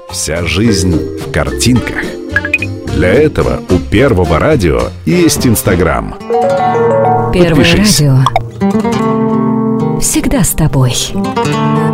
Вся жизнь в картинках. Для этого у Первого радио есть Инстаграм. Первое Подпишись. радио всегда с тобой.